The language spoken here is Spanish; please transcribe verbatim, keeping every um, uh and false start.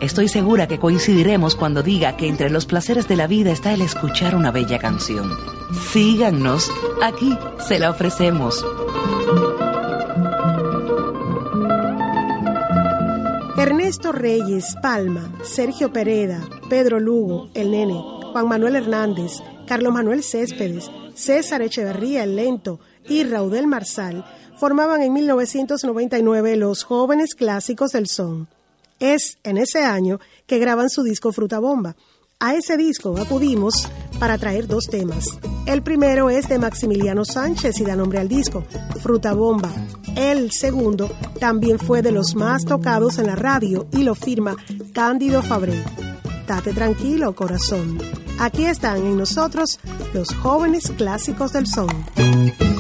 Estoy segura que coincidiremos cuando diga que entre los placeres de la vida está el escuchar una bella canción. Síganos, aquí se la ofrecemos. Ernesto Reyes, Palma, Sergio Pereda, Pedro Lugo, El Nene, Juan Manuel Hernández, Carlos Manuel Céspedes, César Echeverría, El Lento y Raudel Marsal formaban en mil novecientos noventa y nueve los Jóvenes Clásicos del Son. Es en ese año que graban su disco Fruta Bomba. A ese disco acudimos para traer dos temas. El primero es de Maximiliano Sánchez y da nombre al disco, Fruta Bomba. El segundo también fue de los más tocados en la radio y lo firma Cándido Fabré. Date tranquilo, corazón. Aquí están en nosotros los Jóvenes Clásicos del Son.